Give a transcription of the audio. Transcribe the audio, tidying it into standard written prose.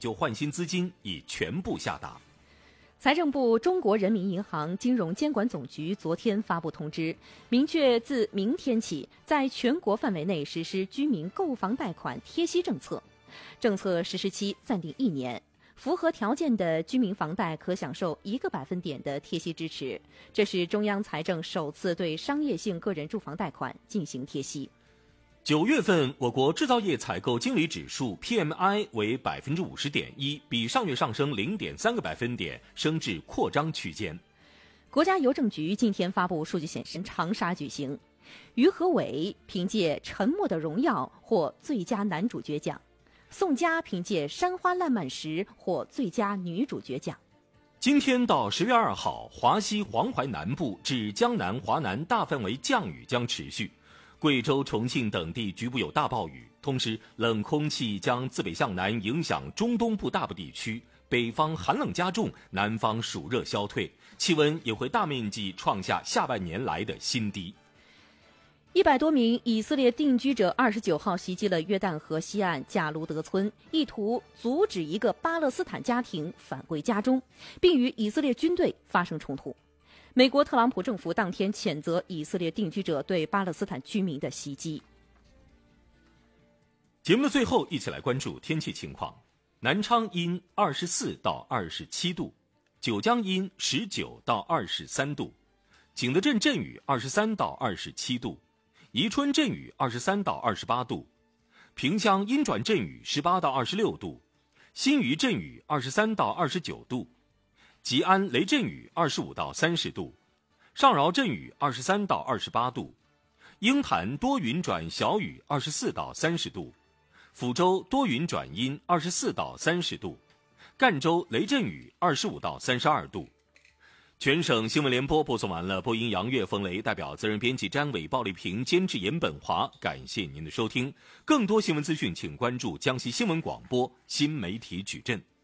救换新资金已全部下达。 财政部、中国人民银行金融监管总局昨天发布通知，明确自明天起，在全国范围内实施居民购房贷款贴息政策。政策实施期暂定1年，符合条件的居民房贷可享受1个百分点的贴息支持。这是中央财政首次对商业性个人住房贷款进行贴息。 9月份，我国制造业采购经理指数 PMI 为 50.1%， 比上月上升 0.3个百分点，升至扩张区间。 国家邮政局今天发布数据显示，长沙举行，于和伟凭借《沉默的荣耀》获最佳男主角奖，宋佳凭借《山花烂漫时》获最佳女主角奖。 今天到10月2号，华西、黄淮南部至江南、华南大范围降雨将持续。贵州、重庆等地局部有大暴雨，同时冷空气将自北向南影响中东部大部地区，北方寒冷加重，南方暑热消退，气温也会大面积创下下半年来的新低。 100多名以色列定居者29号袭击了约旦河西岸贾卢德村，意图阻止一个巴勒斯坦家庭返回家中，并与以色列军队发生冲突。美国特朗普政府当天谴责以色列定居者对巴勒斯坦居民的袭击。 节目的最后，一起来关注天气情况。南昌阴24到27度，九江阴19到23度，景德镇阵雨23到27度，宜春阵雨23到28度，萍乡阴转阵雨18到26度，新余阵雨23到29度，吉安雷阵雨25到30度，上饶阵雨23到28度，鹰潭多云转小雨24到30度，抚州多云转阴24到30度，赣州雷阵雨25到32度。全省新闻联播播送完了，播音杨岳、冯雷，代表责任编辑詹伟、鲍丽萍，监制严本华，感谢您的收听。更多新闻资讯请关注江西新闻广播新媒体矩阵。